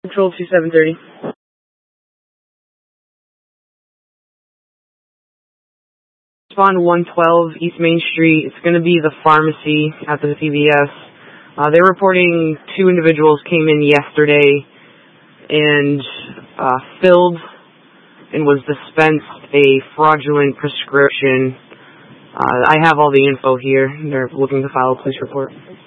Control 2730. Respond 112 East Main Street. It's going to be the pharmacy at the CVS. They're reporting 2 individuals came in yesterday and filled and was dispensed a fraudulent prescription. I have all the info here. They're looking to file a police report.